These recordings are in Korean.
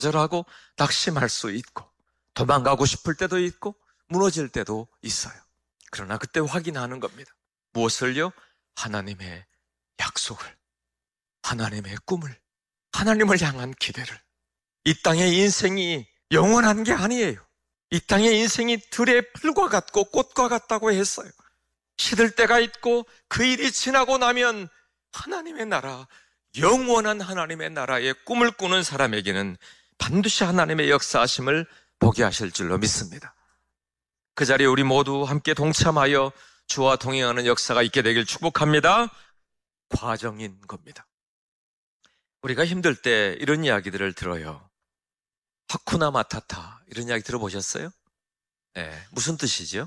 좌절하고 낙심할 수 있고 도망가고 싶을 때도 있고 무너질 때도 있어요. 그러나 그때 확인하는 겁니다. 무엇을요? 하나님의 약속을, 하나님의 꿈을, 하나님을 향한 기대를. 이 땅의 인생이 영원한 게 아니에요. 이 땅의 인생이 들의 풀과 같고 꽃과 같다고 했어요. 시들 때가 있고 그 일이 지나고 나면 하나님의 나라, 영원한 하나님의 나라의 꿈을 꾸는 사람에게는 반드시 하나님의 역사하심을 보게 하실 줄로 믿습니다. 그 자리에 우리 모두 함께 동참하여 주와 동행하는 역사가 있게 되길 축복합니다. 과정인 겁니다. 우리가 힘들 때 이런 이야기들을 들어요. 하쿠나 마타타, 이런 이야기 들어보셨어요? 네, 무슨 뜻이죠?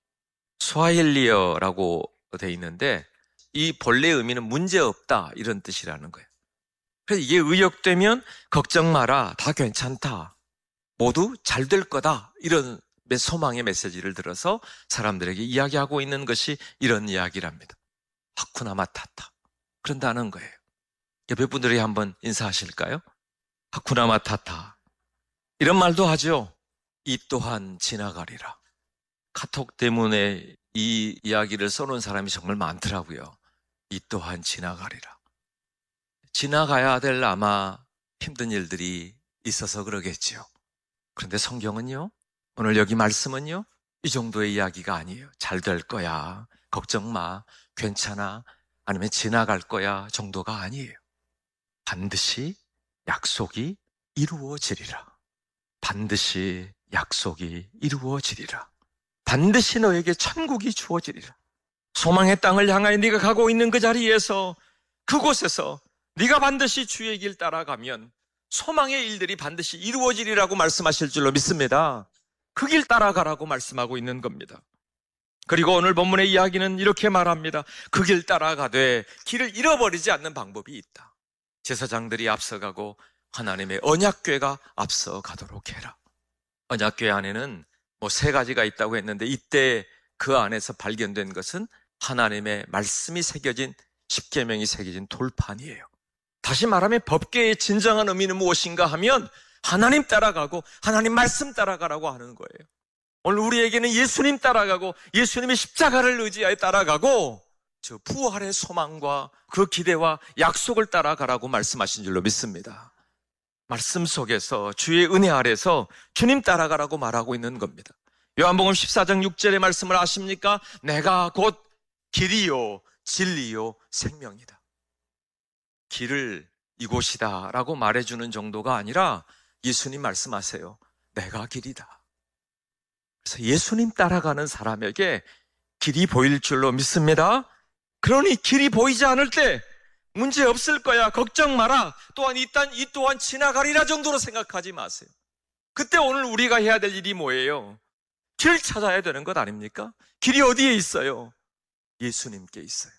스와힐리어라고 돼 있는데 이 본래 의미는 문제없다, 이런 뜻이라는 거예요. 그래서 이게 의역되면 걱정 마라, 다 괜찮다, 모두 잘 될 거다, 이런 소망의 메시지를 들어서 사람들에게 이야기하고 있는 것이 이런 이야기랍니다. 하쿠나 마타타, 그런다는 거예요. 옆에 분들이 한번 인사하실까요? 하쿠나 마타타. 이런 말도 하죠. 이 또한 지나가리라. 카톡 때문에 이 이야기를 써놓은 사람이 정말 많더라고요. 이 또한 지나가리라. 지나가야 될 아마 힘든 일들이 있어서 그러겠지요. 그런데 성경은요, 오늘 여기 말씀은요, 이 정도의 이야기가 아니에요. 잘 될 거야, 걱정 마, 괜찮아, 아니면 지나갈 거야 정도가 아니에요. 반드시 약속이 이루어지리라. 반드시 약속이 이루어지리라. 반드시 너에게 천국이 주어지리라. 소망의 땅을 향하여 네가 가고 있는 그 자리에서, 그곳에서 네가 반드시 주의 길 따라가면 소망의 일들이 반드시 이루어지리라고 말씀하실 줄로 믿습니다. 그 길 따라가라고 말씀하고 있는 겁니다. 그리고 오늘 본문의 이야기는 이렇게 말합니다. 그 길 따라가되 길을 잃어버리지 않는 방법이 있다. 제사장들이 앞서가고 하나님의 언약궤가 앞서가도록 해라. 언약궤 안에는 세 가지가 있다고 했는데 이때 그 안에서 발견된 것은 하나님의 말씀이 새겨진, 십계명이 새겨진 돌판이에요. 다시 말하면 법궤의 진정한 의미는 무엇인가 하면 하나님 따라가고 하나님 말씀 따라가라고 하는 거예요. 오늘 우리에게는 예수님 따라가고 예수님의 십자가를 의지하여 따라가고 저 부활의 소망과 그 기대와 약속을 따라가라고 말씀하신 줄로 믿습니다. 말씀 속에서 주의 은혜 아래서 주님 따라가라고 말하고 있는 겁니다. 요한복음 14장 6절의 말씀을 아십니까? 내가 곧 길이요 진리요 생명이다. 길을 이곳이다 라고 말해주는 정도가 아니라 예수님 말씀하세요. 내가 길이다. 그래서 예수님 따라가는 사람에게 길이 보일 줄로 믿습니다. 그러니 길이 보이지 않을 때 문제 없을 거야, 걱정 마라, 또한 이 또한 지나가리라 정도로 생각하지 마세요. 그때 오늘 우리가 해야 될 일이 뭐예요? 길 찾아야 되는 것 아닙니까? 길이 어디에 있어요? 예수님께 있어요.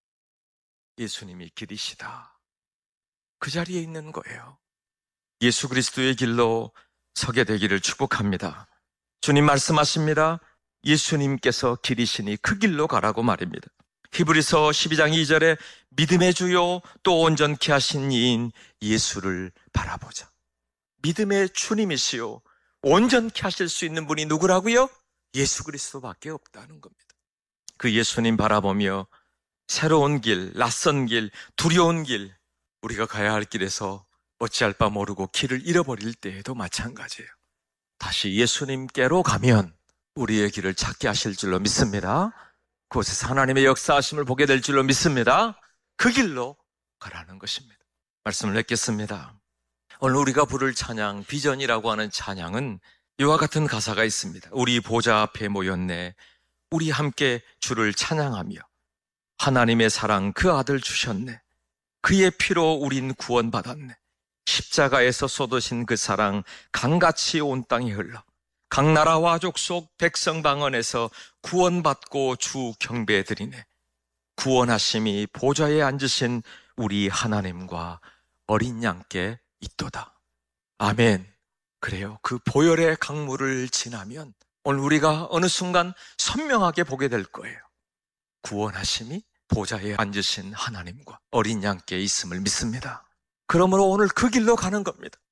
예수님이 길이시다. 그 자리에 있는 거예요. 예수 그리스도의 길로 서게 되기를 축복합니다. 주님 말씀하십니다. 예수님께서 길이시니 그 길로 가라고 말입니다. 히브리서 12장 2절에 믿음의 주요 또 온전케 하신 이인 예수를 바라보자. 믿음의 주님이시요 온전케 하실 수 있는 분이 누구라고요? 예수 그리스도밖에 없다는 겁니다. 그 예수님 바라보며 새로운 길, 낯선 길, 두려운 길, 우리가 가야 할 길에서 어찌할 바 모르고 길을 잃어버릴 때에도 마찬가지예요. 다시 예수님께로 가면 우리의 길을 찾게 하실 줄로 믿습니다. 그곳에서 하나님의 역사하심을 보게 될 줄로 믿습니다. 그 길로 가라는 것입니다. 말씀을 맺겠습니다. 오늘 우리가 부를 찬양, 비전이라고 하는 찬양은 이와 같은 가사가 있습니다. 우리 보좌 앞에 모였네. 우리 함께 주를 찬양하며 하나님의 사랑 그 아들 주셨네. 그의 피로 우린 구원받았네. 십자가에서 쏟으신 그 사랑 강같이 온 땅에 흘러 각 나라와 족속 백성 방언에서 구원받고 주 경배드리네. 구원하심이 보좌에 앉으신 우리 하나님과 어린 양께 있도다. 아멘. 그래요. 그 보혈의 강물을 지나면 오늘 우리가 어느 순간 선명하게 보게 될 거예요. 구원하심이 보좌에 앉으신 하나님과 어린 양께 있음을 믿습니다. 그러므로 오늘 그 길로 가는 겁니다.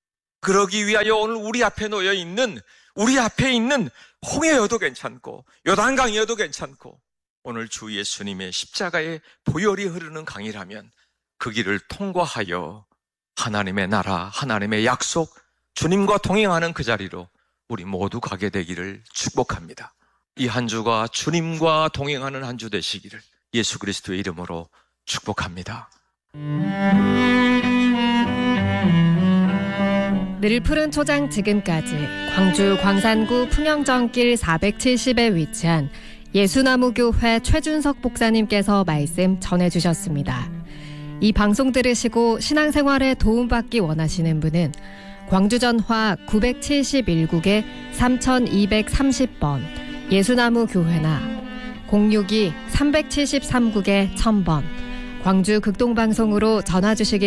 그러기 위하여 오늘 우리 앞에 놓여 있는, 우리 앞에 있는 홍해여도 괜찮고 요단강이어도 괜찮고 오늘 주 예수님의 십자가의 보혈이 흐르는 강이라면 그 길을 통과하여 하나님의 나라, 하나님의 약속, 주님과 동행하는 그 자리로 우리 모두 가게 되기를 축복합니다. 이 한 주가 주님과 동행하는 한 주 되시기를 예수 그리스도의 이름으로 축복합니다. 늘 푸른 초장 지금까지 광주 광산구 풍영정길 470에 위치한 예수나무교회 최준석 목사님께서 말씀 전해주셨습니다. 이 방송 들으시고 신앙생활에 도움받기 원하시는 분은 광주전화 971국에 3230번 예수나무교회나 062-373국에 1000번 광주 극동방송으로 전화 주시기